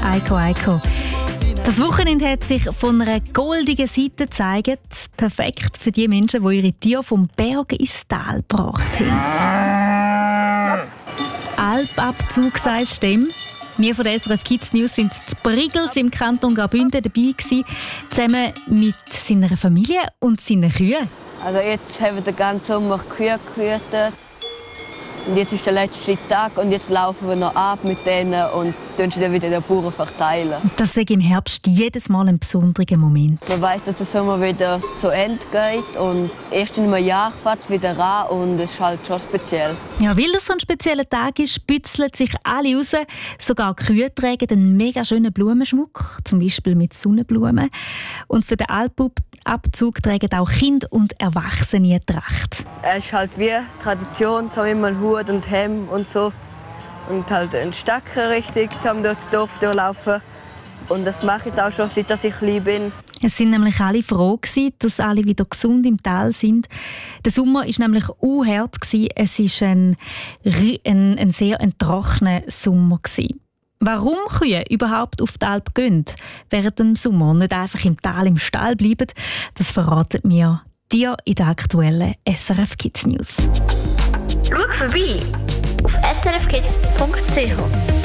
Eiko Eiko. Das Wochenende hat sich von einer goldigen Seite gezeigt. Perfekt für die Menschen, die ihre Tiere vom Berg ins Tal gebracht haben. Alpabzug sagst du. Wir von der SRF Kids News sind in Brigels im Kanton Graubünden dabei gewesen, zusammen mit seiner Familie und seinen Kühen. Also jetzt haben wir den ganzen Sommer Kühe gehütet. Und jetzt ist der letzte Tag und jetzt laufen wir noch ab mit denen und tun sie dann wieder den Bauern verteilen. Das ist im Herbst jedes Mal ein besonderer Moment. Man weiss, dass der Sommer wieder zu Ende geht und erst in einem Jahr fährt es wieder an und es ist halt schon speziell. Ja, weil das so ein spezieller Tag ist, bützeln sich alle raus. Sogar die Kühe tragen einen mega schönen Blumenschmuck, zum Beispiel mit Sonnenblumen. Und für den Alpabzug tragen auch Kinder und Erwachsene eine Tracht. Es ist halt wie Tradition, so immer einen Hut und Hemd und so. Und halt einen Stecker richtig, um durch das Dorf durchlaufen. Und das mache ich jetzt auch schon, seit ich klein bin. Es sind nämlich alle froh gewesen, dass alle wieder gesund im Tal sind. Der Sommer war nämlich unhart. Es war ein sehr trockener Sommer. Warum Kühe überhaupt auf die Alp gehen, während dem Sommer und nicht einfach im Tal im Stall bleiben, das verraten mir dir in der aktuellen SRF Kids News. Schau vorbei auf srfkids.ch.